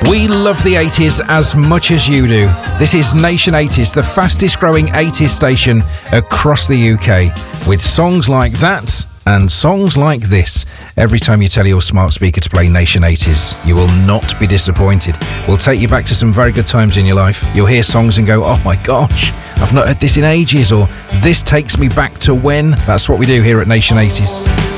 We love the 80s as much as you do. This is Nation 80s, the fastest growing 80s station across the UK, with songs like that and songs like this. Every time you tell your smart speaker to play Nation 80s, you will not be disappointed. We'll take you back to some very good times in your life. You'll hear songs and go, oh my gosh, I've not heard this in ages, or this takes me back to when. That's what we do here at Nation 80s.